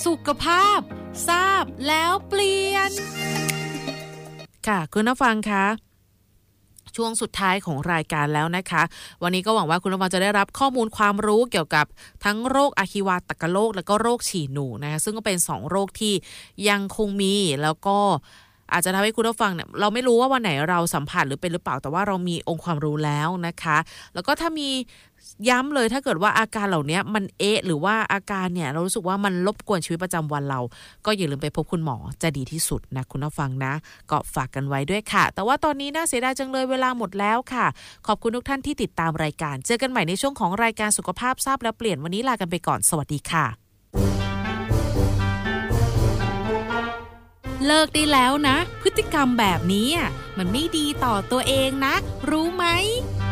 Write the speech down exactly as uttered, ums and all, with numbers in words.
สุขภาพทราบแล้วเปลี่ยนค่ะคุณผู้ฟังคะช่วงสุดท้ายของรายการแล้วนะคะวันนี้ก็หวังว่าคุณผู้ฟังจะได้รับข้อมูลความรู้เกี่ยวกับทั้งโรคอะฮิวาตกโรคและก็โรคฉี่หนูนะคะซึ่งก็เป็นสองโรคที่ยังคงมีแล้วก็อาจจะทำให้คุณผู้ฟังเนี่ยเราไม่รู้ว่าวันไหนเราสัมผัสหรือเป็นหรือเปล่าแต่ว่าเรามีองค์ความรู้แล้วนะคะแล้วก็ถ้ามีย้ำเลยถ้าเกิดว่าอาการเหล่านี้มันเอ๊ะหรือว่าอาการเนี่ยเรารู้สึกว่ามันรบกวนชีวิตประจำวันเราก็อย่าลืมไปพบคุณหมอจะดีที่สุดนะคุณผู้ฟังนะก็ฝากกันไว้ด้วยค่ะแต่ว่าตอนนี้น่าเสียดายจังเลยเวลาหมดแล้วค่ะขอบคุณทุกท่านที่ติดตามรายการเจอกันใหม่ในช่วงของรายการสุขภาพทราบแล้วเปลี่ยนวันนี้ลากันไปก่อนสวัสดีค่ะเลิกได้แล้วนะพฤติกรรมแบบนี้มันไม่ดีต่อตัวเองนะรู้ไหม